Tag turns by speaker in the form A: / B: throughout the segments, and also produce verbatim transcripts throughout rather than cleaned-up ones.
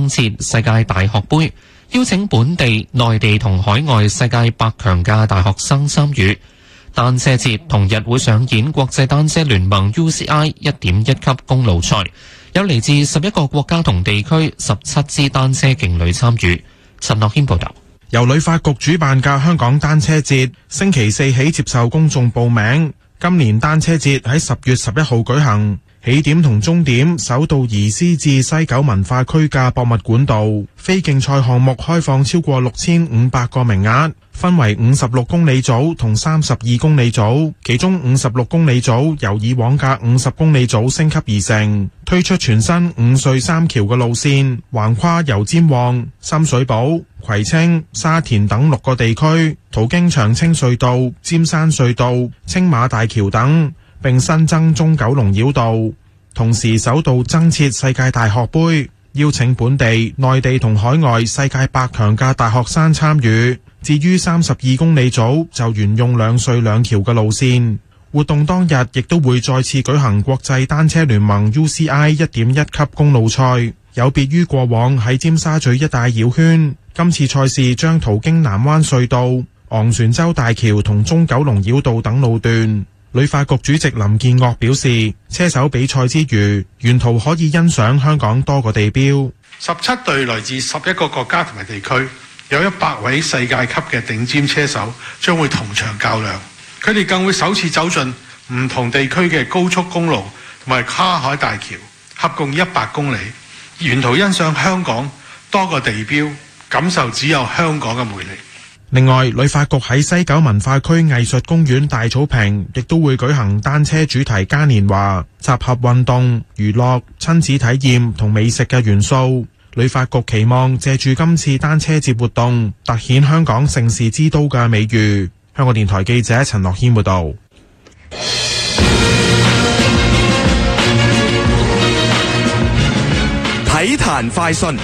A: 增設世界大學盃，邀請本地、內地同海外世界百強嘅大學生參與。單車節同日會上演國際單車聯盟 U C I 一點一級公路賽，有嚟自十一個國家同地區十七支單車勁旅參與。陳樂軒報導。
B: 由旅發局主辦嘅香港單車節，星期四起接受公眾報名。今年單車節喺十月十一號舉行，起點同終點首度移師至西九文化區嘅博物館道。非競賽項目開放超過六千五百個名額，分為五十六公里組同三十二公里組，其中五十六公里組由以往嘅五十公里組升級而成，推出全新五隧三橋嘅路線，橫跨油尖旺、深水埗、葵青、沙田等六個地區，途經長青隧道、尖山隧道、青馬大橋等，並新增中九龍繞道。同時首度增設世界大學盃，邀請本地、內地同海外世界百強嘅大學生參與。至於三十二公里組就沿用兩隧兩橋嘅路線。活動當日亦都會再次舉行國際單車聯盟 U C I 一點一級公路賽，有別於過往喺尖沙咀一帶繞圈，今次賽事將途經南灣隧道、昂船洲大橋同中九龍繞道等路段。旅發局主席林建岳表示，車手比賽之餘，沿途可以欣賞香港多個地標。
C: 十七隊來自十一個國家同埋地區，有一百位世界級嘅頂尖車手將會同場較量。佢哋更會首次走進唔同地區嘅高速公路同埋跨海大橋，合共一百公里，沿途欣賞香港多個地標，感受只有香港嘅魅力。
B: 另外，旅發局喺西九文化區藝術公園大草坪亦都會舉行單車主題嘉年華，集合運動、娛樂、親子體驗同美食嘅元素。旅發局期望借住今次單車節活動，凸顯香港盛事之都嘅美譽。香港電台記者陳樂軒報導。
D: 體壇快訊。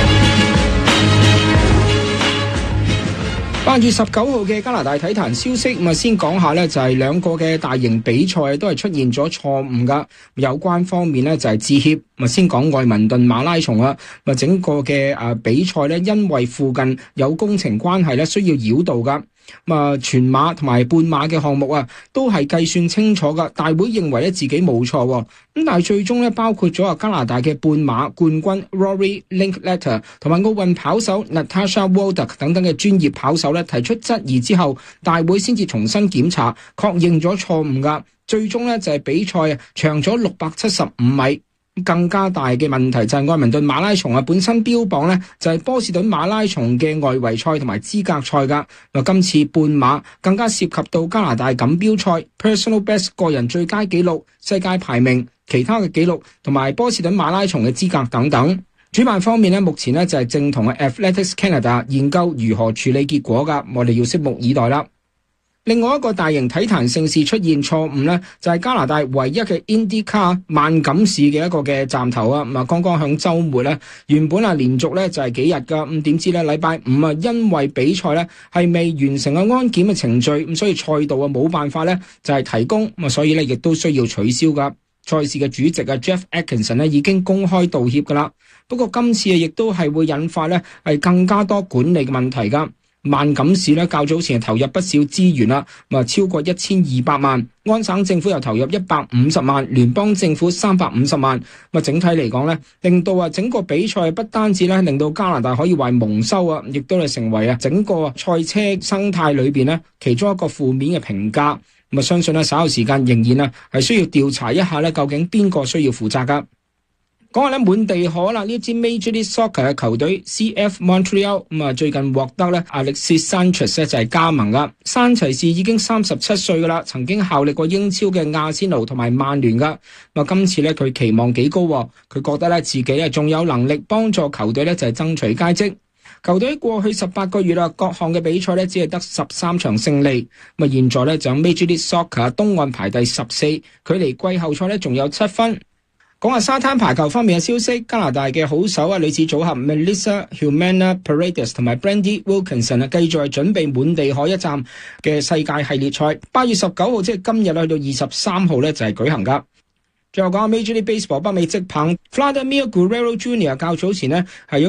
E: 八月十九號嘅加拿大體壇消息，咁啊先講下呢，就係兩個嘅大型比賽都係出現咗錯誤噶，有關方面呢，就係致歉。咁啊先講愛民頓馬拉松啊，咁啊整個嘅誒比賽呢，因為附近有工程關係呢，需要繞道噶。咁啊，全馬同埋半馬嘅項目啊，都係計算清楚噶。大會認為咧自己冇錯，咁但係最終咧，包括咗啊加拿大嘅半馬冠軍 Rory Linkletter 同埋奧運跑手 Natasha Wodak 等等嘅專業跑手咧，提出質疑之後，大會先至重新檢查，確認咗錯誤噶。最終咧就係比賽啊長咗六百七十五米。更加大嘅問題就係愛民頓馬拉松啊，本身標榜呢就係波士頓馬拉松嘅外圍賽同埋資格賽噶。嗱，今次半馬更加涉及到加拿大錦標賽、Personal Best 個人最佳紀錄、世界排名、其他嘅紀錄同埋波士頓馬拉松嘅資格等等。主辦方面呢，目前呢就係正同 Athletics Canada 研究如何處理結果噶，我哋要拭目以待啦。另外一個大型體壇盛事出現錯誤呢，就係加拿大唯一嘅 IndyCar 萬錦市嘅一個嘅站頭啊，咁啊剛剛響週末呢，原本啊連續呢就係幾日噶，咁點知呢禮拜五啊因為比賽呢係未完成嘅安檢嘅程序，咁所以賽道啊冇辦法呢就係提供，咁啊所以呢亦都需要取消噶。賽事嘅主席啊 Jeff Atkinson 呢已經公開道歉噶啦，不過今次啊亦都係會引發呢係更加多管理嘅問題噶。萬錦市咧較早前投入不少資源啦，咁啊超過一千二百萬，安省政府又投入一百五十萬，聯邦政府三百五十萬，咁啊整體嚟講咧，令到啊整個比賽不單止咧令到加拿大可以話蒙羞啊，亦都係成為啊整個賽車生態裏邊咧其中一個負面嘅評價。咁啊相信咧稍後時間仍然啊係需要調查一下咧究竟邊個需要負責噶。講下咧滿地可啦，呢支 Major League Soccer 嘅球隊 C F Montreal 咁啊最近獲得咧 Alexis Sanchez 咧就係加盟噶。山齊士已經三十七歲噶啦，曾經效力過英超嘅阿仙奴同埋曼聯噶。咁啊今次咧佢期望幾高，佢覺得咧自己咧仲有能力幫助球隊咧就係爭取佳績。球隊過去十八個月啦，各項嘅比賽咧只係得十三場勝利。咁啊現在咧就 Major League Soccer 東岸排第十四，距離季後賽咧仲有七分。講下沙灘排球方面嘅消息，加拿大嘅好手啊女子組合 Melissa Humana Paredes 同埋 Brandy Wilkinson 啊，繼續係準備滿地可一站嘅世界系列賽，八月十九號即係今日去到二十三號咧就係舉行噶。最後講下 Major League Baseball 北美職棒 Vladimir Guerrero Junior 較早前呢係